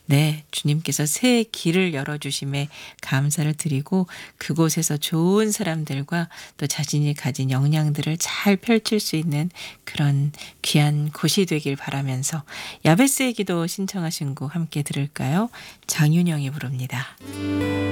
네, 주님께서 새 길을 열어주심에 감사를 드리고 그곳에서 좋은 사람들과 또 자신이 가진 역량들을 잘 펼칠 수 있는 그런 귀한 곳이 되길 바라면서 야베스의 기도 신청하신 곡 함께 들을까요? 장윤영이 부릅니다.